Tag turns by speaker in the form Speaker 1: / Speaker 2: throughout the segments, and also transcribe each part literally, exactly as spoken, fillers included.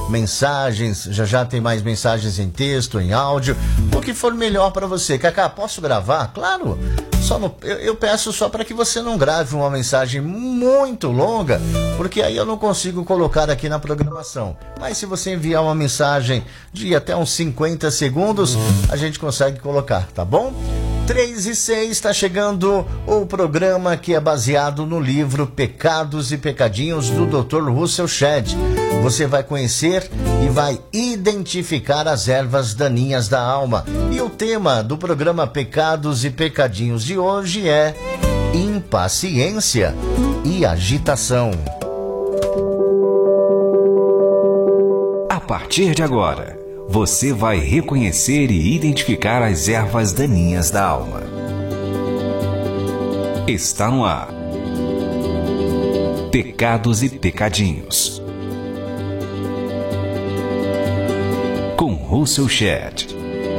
Speaker 1: mensagens, já já tem mais mensagens em texto, em áudio, o que for melhor para você. Cacá, posso gravar? Claro, só no, eu, eu peço só para que você não grave uma mensagem muito longa, porque aí eu não consigo colocar aqui na programação. Mas se você enviar uma mensagem de até uns cinquenta segundos, a gente consegue colocar, tá bom? três e seis, está chegando o programa que é baseado no livro Pecados e Pecadinhos do doutor Russell Shedd. Você vai conhecer e vai identificar as ervas daninhas da alma. E o tema do programa Pecados e Pecadinhos de hoje é impaciência e agitação.
Speaker 2: A partir de agora, você vai reconhecer e identificar as ervas daninhas da alma. Está no ar. Pecados e Pecadinhos. Com Russell Shedd.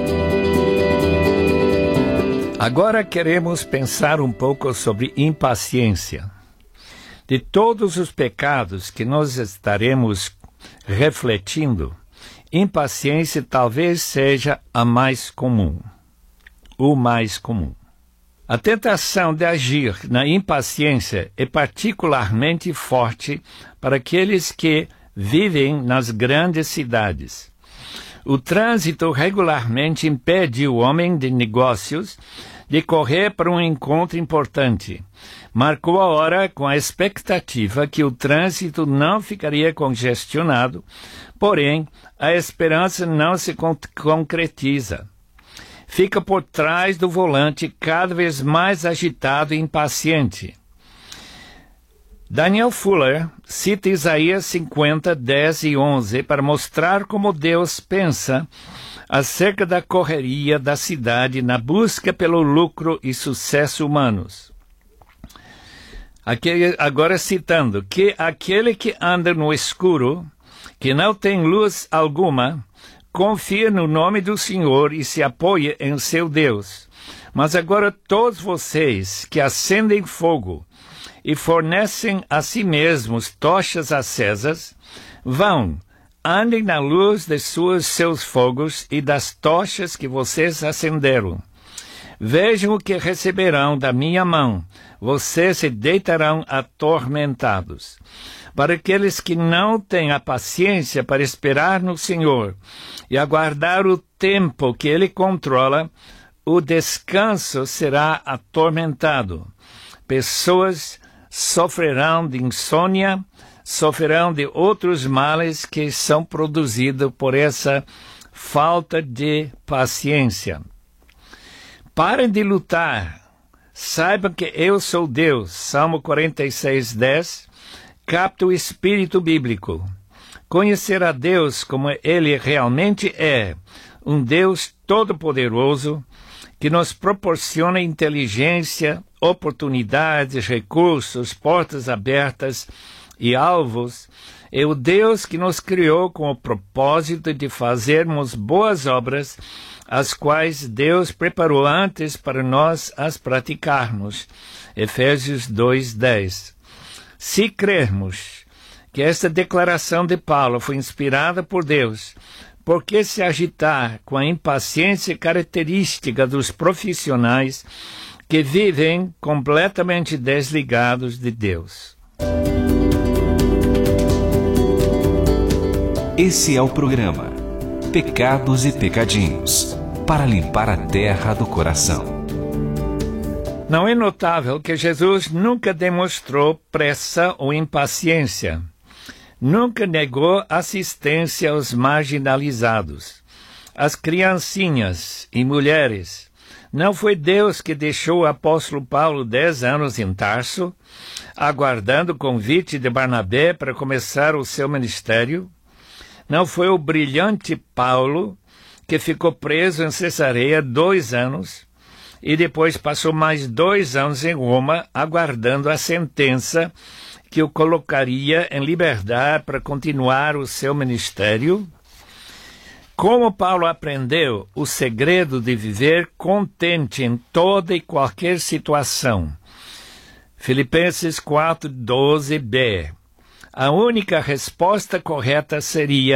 Speaker 3: Agora queremos pensar um pouco sobre impaciência. De todos os pecados que nós estaremos refletindo, impaciência talvez seja a mais comum, o mais comum. A tentação de agir na impaciência é particularmente forte para aqueles que vivem nas grandes cidades. O trânsito regularmente impede o homem de negócios de correr para um encontro importante. Marcou a hora com a expectativa que o trânsito não ficaria congestionado, porém, a esperança não se con- concretiza. Fica por trás do volante cada vez mais agitado e impaciente. Daniel Fuller cita Isaías cinquenta, dez e onze para mostrar como Deus pensa acerca da correria da cidade na busca pelo lucro e sucesso humanos. Aqui, agora citando, que aquele que anda no escuro, que não tem luz alguma, confia no nome do Senhor e se apoia em seu Deus. Mas agora todos vocês que acendem fogo e fornecem a si mesmos tochas acesas, vão, andem na luz de suas, seus fogos e das tochas que vocês acenderam. Vejam o que receberão da minha mão, vocês se deitarão atormentados. Para aqueles que não têm a paciência para esperar no Senhor e aguardar o tempo que Ele controla, o descanso será atormentado. Pessoas sofrerão de insônia, sofrerão de outros males que são produzidos por essa falta de paciência. Parem de lutar. Saibam que eu sou Deus. Salmo quarenta e seis, dez. Capta o espírito bíblico. Conhecer a Deus como Ele realmente é, um Deus todo-poderoso, que nos proporciona inteligência, oportunidades, recursos, portas abertas e alvos, é o Deus que nos criou com o propósito de fazermos boas obras, as quais Deus preparou antes para nós as praticarmos. Efésios dois, dez. Se crermos que esta declaração de Paulo foi inspirada por Deus, por que se agitar com a impaciência característica dos profissionais que vivem completamente desligados de Deus?
Speaker 2: Esse é o programa Pecados e Pecadinhos, para limpar a terra do coração.
Speaker 3: Não é notável que Jesus nunca demonstrou pressa ou impaciência. Nunca negou assistência aos marginalizados, às criancinhas e mulheres. Não foi Deus que deixou o apóstolo Paulo dez anos em Tarso, aguardando o convite de Barnabé para começar o seu ministério. Não foi o brilhante Paulo que ficou preso em Cesareia dois anos e depois passou mais dois anos em Roma aguardando a sentença que o colocaria em liberdade para continuar o seu ministério. Como Paulo aprendeu o segredo de viver contente em toda e qualquer situação? Filipenses quatro, doze b. A única resposta correta seria